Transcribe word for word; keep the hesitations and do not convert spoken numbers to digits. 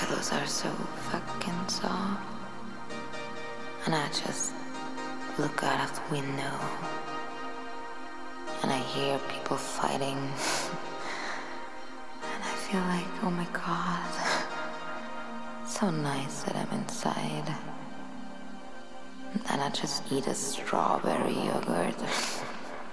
pillows are so fucking soft. And I just look out of the window and I hear people fighting. And I feel like, oh my god, so nice that I'm inside. And then I just eat a strawberry yogurt.